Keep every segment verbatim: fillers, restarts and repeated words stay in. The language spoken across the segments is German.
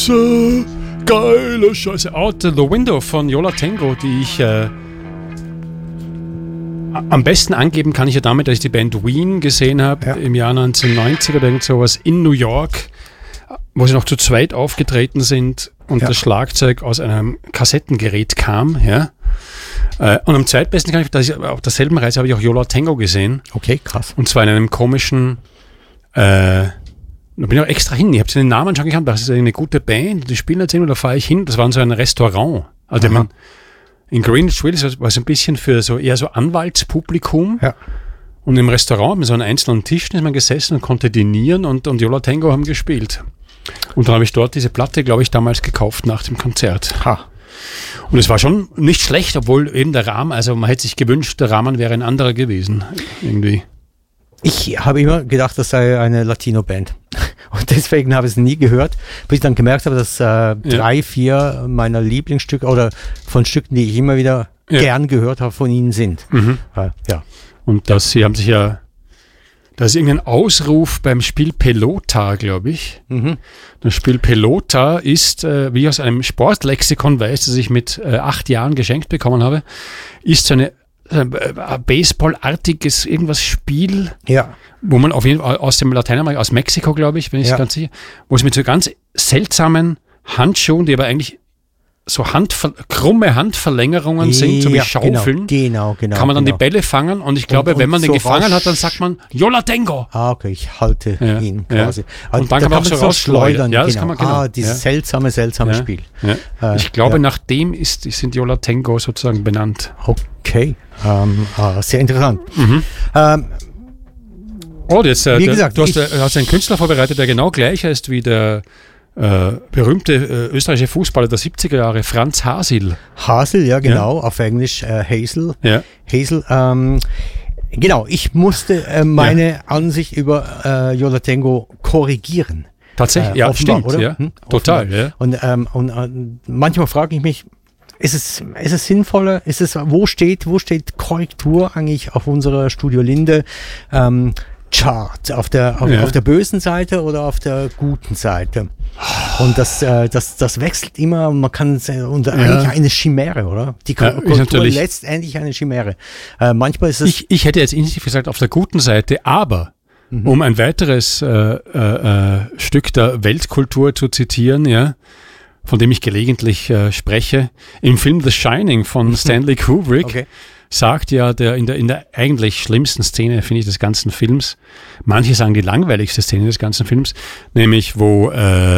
Geile Scheiße. Out the Window von Yo La Tengo, die ich äh, am besten angeben kann ich ja damit, dass ich die Band Ween gesehen habe ja. im Jahr neunzehnhundertneunzig oder irgend sowas in New York, wo sie noch zu zweit aufgetreten sind und ja. das Schlagzeug aus einem Kassettengerät kam. Ja. Äh, und am zweitbesten kann ich, dass ich auf derselben Reise habe ich auch Yo La Tengo gesehen. Okay, krass. Und zwar in einem komischen äh, da bin ich auch extra hin. Ich habe den Namen schon gekannt. Das ist eine gute Band. Die spielen jetzt hin und da fahre ich hin. Das war in so ein Restaurant. Also man, in Greenwich Village war es ein bisschen für so eher so Anwaltspublikum. Ja. Und im Restaurant mit so einem einzelnen Tisch ist man gesessen und konnte dinieren und, und Yo La Tengo haben gespielt. Und dann habe ich dort diese Platte, glaube ich, damals gekauft nach dem Konzert. Ha. Und es war schon nicht schlecht, obwohl eben der Rahmen, also man hätte sich gewünscht, der Rahmen wäre ein anderer gewesen. Irgendwie. Ich habe immer gedacht, das sei eine Latino-Band. Und deswegen habe ich es nie gehört, bis ich dann gemerkt habe, dass äh, ja. drei, vier meiner Lieblingsstücke oder von Stücken, die ich immer wieder ja. gern gehört habe, von ihnen sind. Mhm. Äh, ja. Und dass sie haben sich ja, da ist irgendein Ausruf beim Spiel Pelota, glaube ich. Mhm. Das Spiel Pelota ist, äh, wie ich aus einem Sportlexikon weiß, das ich mit äh, acht Jahren geschenkt bekommen habe, ist so eine Baseball-artiges irgendwas Spiel, ja. wo man auf jeden Fall aus dem Lateinamerika, aus Mexiko, glaube ich, bin ich ja. ganz sicher, wo es mit so ganz seltsamen Handschuhen, die aber eigentlich so Handver- krumme Handverlängerungen ja, sind, so wie Schaufeln, genau, genau, genau, kann man dann genau. die Bälle fangen und ich glaube, und, und wenn man so den gefangen raus- hat, dann sagt man Yo La Tengo. Ah, okay, ich halte ja, ihn quasi. Ja. Und dann da kann man auch so rausschleudern. Ja, das genau. kann man genau. Ah, dieses ja. seltsame, seltsame ja. Spiel. Ja. Äh, ich glaube, ja. nach dem ist, sind Yo La Tengo sozusagen benannt. Okay, ähm, äh, sehr interessant. Mhm. Ähm, oh, jetzt, äh, wie gesagt, du hast, ich, hast einen Künstler vorbereitet, der genau gleich heißt wie der Äh, berühmte äh, österreichische Fußballer der siebziger Jahre, Franz Hasil. Hasil, ja genau, ja. auf Englisch äh, Hazel. Ja. Hazel, ähm, genau, ich musste äh, meine ja. Ansicht über äh, Yo La Tengo korrigieren. Tatsächlich, äh, ja, offenbar, stimmt, oder? ja, hm? total. Ja. Und, ähm, und äh, manchmal frage ich mich, ist es, ist es sinnvoller, ist es, wo steht, wo steht Korrektur eigentlich auf unserer Studio Linde ähm, Chart, auf der, auf, ja. auf der bösen Seite oder auf der guten Seite? Und das, äh, das, das wechselt immer, man kann es, äh, und eigentlich ja. eine Chimäre, oder? Die ja, Korrektur ist letztendlich eine Chimäre. Äh, manchmal ist es... Ich, ich hätte jetzt initiativ gesagt, auf der guten Seite, aber mhm. um ein weiteres äh, äh, äh, Stück der Weltkultur zu zitieren, ja, von dem ich gelegentlich äh, spreche, im Film The Shining von Stanley Kubrick, okay. sagt ja der in der in der eigentlich schlimmsten Szene, finde ich, des ganzen Films, manche sagen die langweiligste Szene des ganzen Films, nämlich wo äh,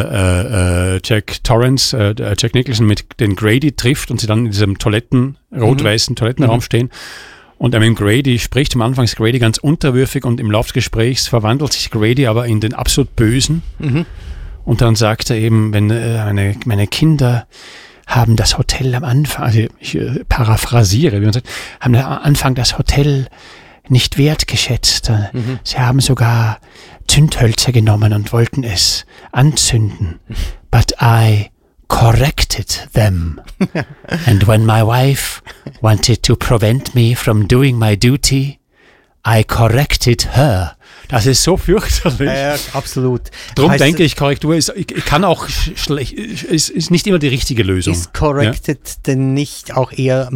äh, Jack Torrance, äh, Jack Nicholson mit den Grady trifft und sie dann in diesem Toiletten, rot-weißen mhm. Toilettenraum mhm. stehen und mit Grady spricht. Am Anfang ist Grady ganz unterwürfig und im Laufe des Gesprächs verwandelt sich Grady aber in den absolut Bösen mhm. und dann sagt er eben, wenn äh, meine, meine Kinder haben das Hotel am Anfang, also ich äh, paraphrasiere, wie man sagt, haben am Anfang das Hotel nicht wertgeschätzt. Mhm. Sie haben sogar Zündhölzer genommen und wollten es anzünden. But I corrected them. And when my wife wanted to prevent me from doing my duty, I corrected her. Das ist so fürchterlich. Ja, absolut. Darum heißt, denke ich, Korrektur ist, ich, ich kann auch schlecht, ist, ist nicht immer die richtige Lösung. Ist corrected ja? denn nicht auch eher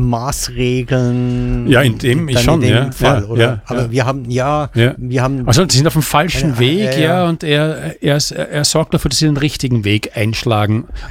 Maßregeln? Ja, in dem ich schon, in dem ja. Fall, ja, oder? ja, Aber ja. wir haben, ja, ja. wir haben. Also, sie sind auf dem falschen eine, Weg, äh, ja, und er, er, er sorgt dafür, dass sie den richtigen Weg einschlagen.